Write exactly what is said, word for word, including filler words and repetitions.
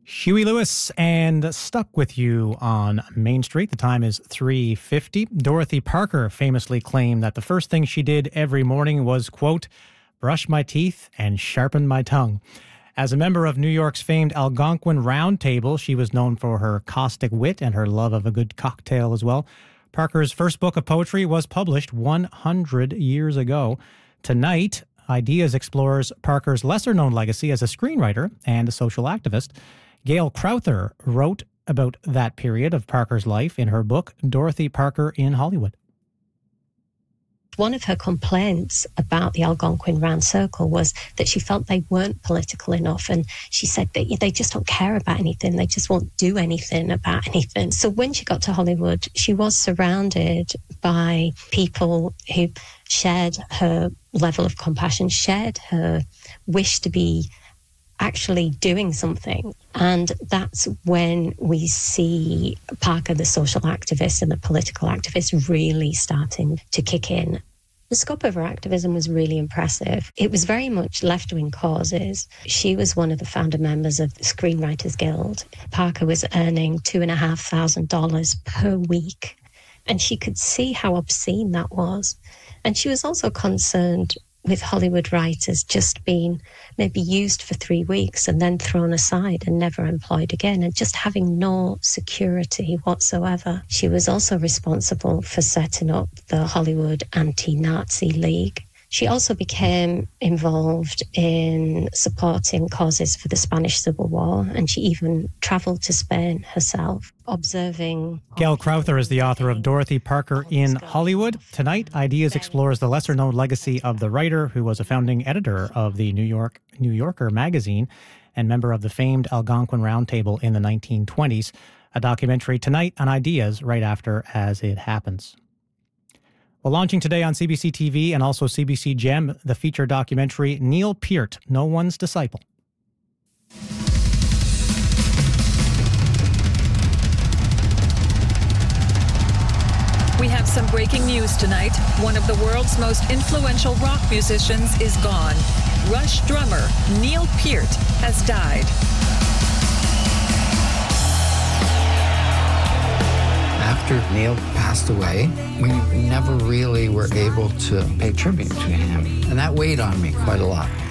Huey Lewis and Stuck With You on Main Street. The time is three fifty. Dorothy Parker famously claimed that the first thing she did every morning was, quote, brush my teeth and sharpen my tongue. As a member of New York's famed Algonquin Round Table, she was known for her caustic wit and her love of a good cocktail as well. Parker's first book of poetry was published one hundred years ago. Tonight, Ideas explores Parker's lesser-known legacy as a screenwriter and a social activist. Gail Crowther wrote about that period of Parker's life in her book, Dorothy Parker in Hollywood. One of her complaints about the Algonquin Round Circle was that she felt they weren't political enough. And she said that they just don't care about anything. They just won't do anything about anything. So when she got to Hollywood, she was surrounded by people who shared her level of compassion, shared her wish to be actually doing something. And that's when we see Parker, the social activist and the political activist, really starting to kick in. The scope of her activism was really impressive. It was very much left-wing causes. She was one of the founder members of the Screenwriters Guild. Parker was earning two and a half thousand dollars per week. And she could see how obscene that was. And she was also concerned with Hollywood writers just being maybe used for three weeks and then thrown aside and never employed again, and just having no security whatsoever. She was also responsible for setting up the Hollywood Anti-Nazi League. She also became involved in supporting causes for the Spanish Civil War, and she even traveled to Spain herself, observing... Gail Crowther is the author of Dorothy Parker in Hollywood. Tonight, Ideas explores the lesser-known legacy of the writer who was a founding editor of the New York New Yorker magazine and member of the famed Algonquin Round Table in the nineteen twenties. A documentary tonight on Ideas right after As It Happens. Well, launching today on C B C T V and also C B C Gem, the feature documentary Neil Peart, No One's Disciple. We have some breaking news tonight. One of the world's most influential rock musicians is gone. Rush drummer Neil Peart has died. After Neil passed away, we never really were able to pay tribute to him. And that weighed on me quite a lot.